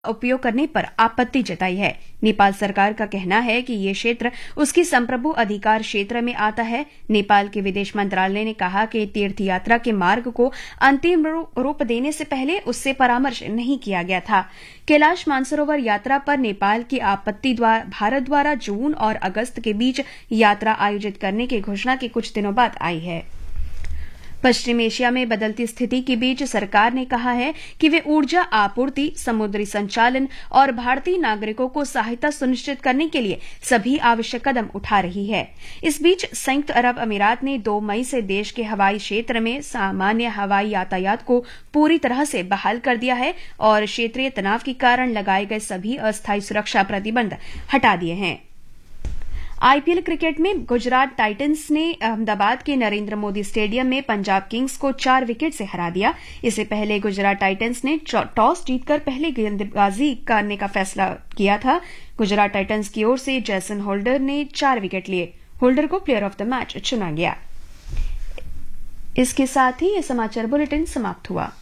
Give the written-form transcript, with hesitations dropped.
उपयोग करने पर आपत्ति जताई है। नेपाल सरकार का कहना है कि ये क्षेत्र उसकी संप्रभु अधिकार क्षेत्र में आता है। नेपाल के विदेश मंत्रालय ने कहा कि तीर्थ यात्रा के मार्ग को अंतिम रूप देने से पहले उससे परामर्श नहीं किया गया था। कैलाश मानसरोवर यात्रा पर नेपाल की आपत्ति भारत द्वारा जून और अगस्त के बीच यात्रा आयोजित करने की घोषणा के कुछ दिनों बाद आई है। पश्चिम एशिया में बदलती स्थिति के बीच सरकार ने कहा है कि वे ऊर्जा आपूर्ति, समुद्री संचालन और भारतीय नागरिकों को सहायता सुनिश्चित करने के लिए सभी आवश्यक कदम उठा रही है। इस बीच संयुक्त अरब अमीरात ने 2 मई से देश के हवाई क्षेत्र में सामान्य हवाई यातायात को पूरी तरह से बहाल कर दिया है और क्षेत्रीय तनाव के कारण लगाए गए सभी अस्थायी सुरक्षा प्रतिबंध हटा दिए हैं। आईपीएल क्रिकेट में गुजरात टाइटंस ने अहमदाबाद के नरेंद्र मोदी स्टेडियम में पंजाब किंग्स को 4 विकेट से हरा दिया। इससे पहले गुजरात टाइटंस ने टॉस जीतकर पहले गेंदबाजी करने का फैसला किया था। गुजरात टाइटंस की ओर से जैसन होल्डर ने 4 विकेट लिए। होल्डर को प्लेयर ऑफ द मैच चुना गया। इसके साथ ही यह समाचार बुलेटिन समाप्त हुआ।